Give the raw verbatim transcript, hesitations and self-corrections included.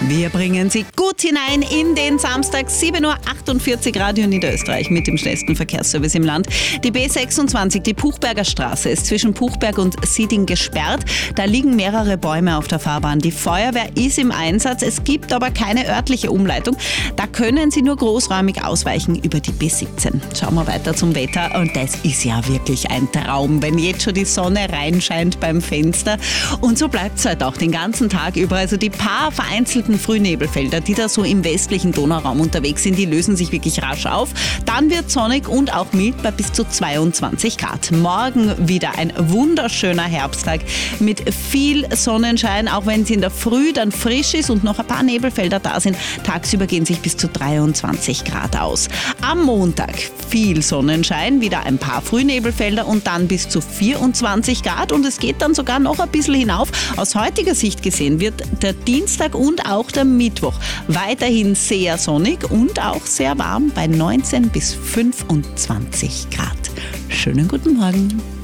Wir bringen Sie gut hinein in den Samstag, sieben Uhr achtundvierzig, Radio Niederösterreich mit dem schnellsten Verkehrsservice im Land. Die B sechsundzwanzig, die Puchberger Straße, ist zwischen Puchberg und Sieding gesperrt. Da liegen mehrere Bäume auf der Fahrbahn. Die Feuerwehr ist im Einsatz, es gibt aber keine örtliche Umleitung. Da können Sie nur großräumig ausweichen über die B siebzehn. Schauen wir weiter zum Wetter und das ist ja wirklich ein Traum, wenn jetzt schon die Sonne reinscheint beim Fenster. Und so bleibt es halt auch den ganzen Tag über. Also die paar vereinzelten Frühnebelfelder, die da so im westlichen Donauraum unterwegs sind, die lösen sich wirklich rasch auf. Dann wird sonnig und auch mild bei bis zu zweiundzwanzig Grad. Morgen wieder ein wunderschöner Herbsttag mit viel Sonnenschein, auch wenn es in der Früh dann frisch ist und noch ein paar Nebelfelder da sind. Tagsüber gehen sich bis zu dreiundzwanzig Grad aus. Am Montag viel Sonnenschein, wieder ein paar Frühnebelfelder und dann bis zu vierundzwanzig Grad und es geht dann sogar noch ein bisschen hinauf. Aus heutiger Sicht gesehen wird der Dienstag und auch der Mittwoch weiterhin sehr sonnig und auch sehr warm bei neunzehn bis fünfundzwanzig Grad. Schönen guten Morgen.